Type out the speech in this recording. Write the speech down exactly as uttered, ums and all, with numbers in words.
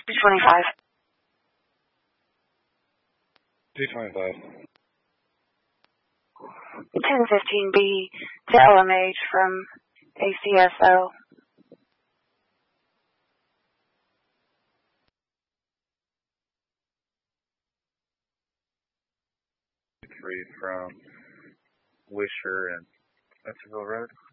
two twenty-five. two twenty-five. ten fifteen B to L M H from A C S O. Three from Wisher and Metzgerville Road.